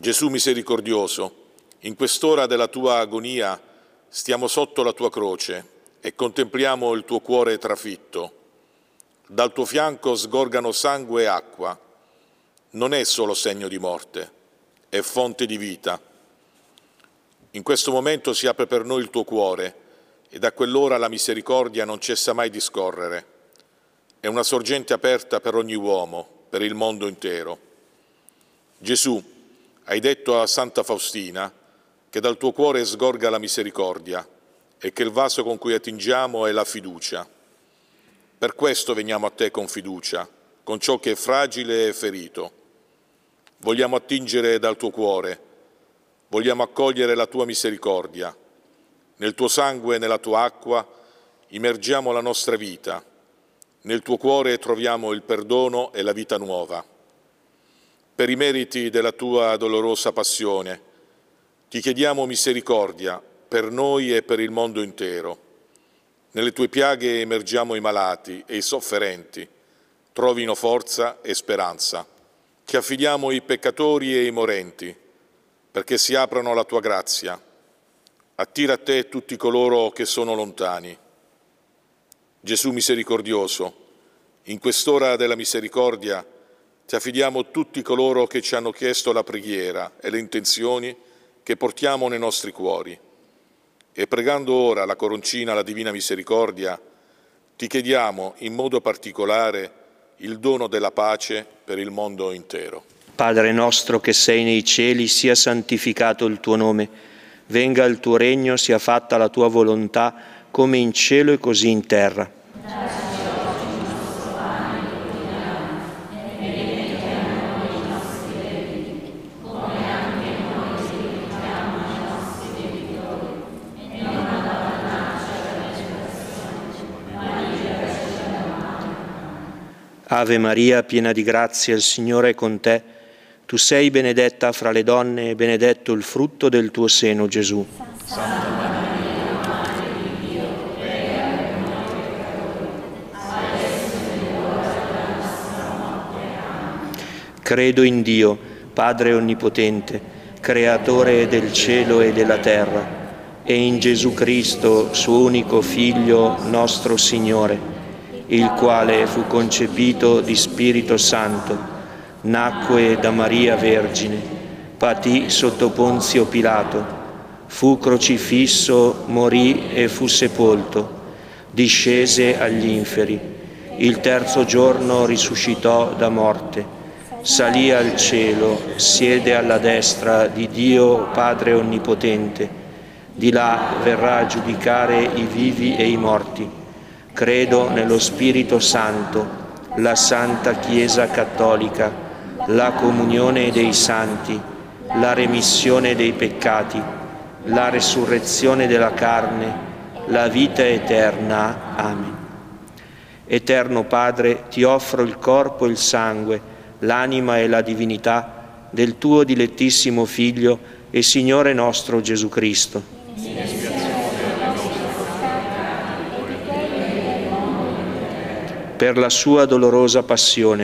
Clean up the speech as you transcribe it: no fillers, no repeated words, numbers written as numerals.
Gesù misericordioso, in quest'ora della tua agonia stiamo sotto la tua croce e contempliamo il tuo cuore trafitto. Dal tuo fianco sgorgano sangue e acqua. Non è solo segno di morte, è fonte di vita. In questo momento si apre per noi il tuo cuore e da quell'ora la misericordia non cessa mai di scorrere. È una sorgente aperta per ogni uomo, per il mondo intero. Gesù, hai detto a Santa Faustina che dal tuo cuore sgorga la misericordia e che il vaso con cui attingiamo è la fiducia. Per questo veniamo a te con fiducia, con ciò che è fragile e ferito. Vogliamo attingere dal tuo cuore, vogliamo accogliere la tua misericordia. Nel tuo sangue e nella tua acqua immergiamo la nostra vita. Nel tuo cuore troviamo il perdono e la vita nuova. Per i meriti della tua dolorosa passione, ti chiediamo misericordia per noi e per il mondo intero. Nelle tue piaghe emergiamo i malati e i sofferenti, trovino forza e speranza. Ti affidiamo i peccatori e i morenti, perché si aprano alla tua grazia. Attira a te tutti coloro che sono lontani. Gesù misericordioso, in quest'ora della misericordia ti affidiamo tutti coloro che ci hanno chiesto la preghiera e le intenzioni che portiamo nei nostri cuori. E pregando ora la coroncina alla Divina Misericordia, ti chiediamo in modo particolare il dono della pace per il mondo intero. Padre nostro che sei nei cieli, sia santificato il tuo nome. Venga il tuo regno, sia fatta la tua volontà, come in cielo e così in terra. Ave Maria, piena di grazia, il Signore è con te. Tu sei benedetta fra le donne e benedetto il frutto del tuo seno, Gesù. Santa Maria, Madre di Dio, prega per noi peccatori, adesso è l'ora della nostra morte. Amen. Credo in Dio, Padre Onnipotente, Creatore del cielo e della terra, e in Gesù Cristo, suo unico Figlio, nostro Signore, il quale fu concepito di Spirito Santo, nacque da Maria Vergine, patì sotto Ponzio Pilato, fu crocifisso, morì e fu sepolto, discese agli inferi, il terzo giorno risuscitò da morte, salì al cielo, siede alla destra di Dio Padre Onnipotente, di là verrà a giudicare i vivi e i morti. Credo nello Spirito Santo, la Santa Chiesa Cattolica, la comunione dei santi, la remissione dei peccati, la resurrezione della carne, la vita eterna. Amen. Eterno Padre, ti offro il corpo e il sangue, l'anima e la divinità del tuo dilettissimo Figlio e Signore nostro Gesù Cristo. Per la sua dolorosa passione,